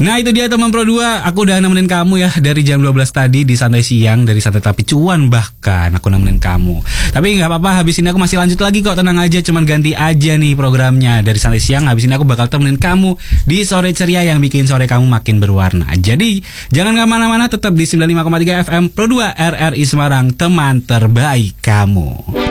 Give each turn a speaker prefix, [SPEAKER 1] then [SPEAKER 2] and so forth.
[SPEAKER 1] Nah itu dia teman Pro 2, aku udah nemenin kamu ya dari jam 12 tadi di Santai Siang, dari Santai Tapi Cuan bahkan aku nemenin kamu. Tapi gak apa-apa, habis ini aku masih lanjut lagi kok, tenang aja, cuman ganti aja nih programnya. Dari Santai Siang, habis ini aku bakal temenin kamu di Sore Ceria yang bikin sore kamu makin berwarna. Jadi jangan kemana-mana, tetap di 95,3 FM Pro 2 RRI Semarang, teman terbaik kamu.